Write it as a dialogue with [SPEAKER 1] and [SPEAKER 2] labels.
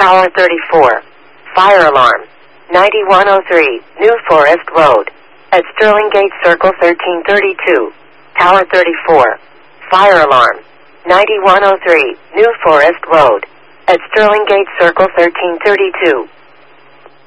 [SPEAKER 1] Tower 34. Fire alarm. 9103, New Forest Road. At Sterling Gate Circle 1332. Tower 34. Fire alarm. 9103, New Forest Road. At Sterling Gate Circle 1332.